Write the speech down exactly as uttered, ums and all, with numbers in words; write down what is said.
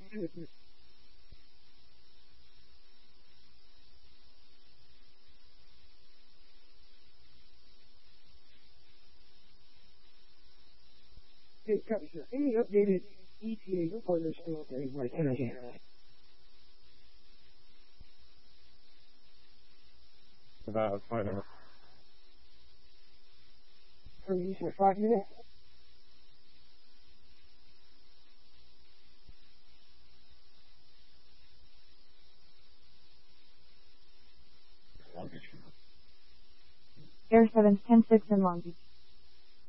Hey, Captain, any updated E T A report is still there, right? Energy. About five minutes. So you said five minutes? Air seven ten six in Long Beach.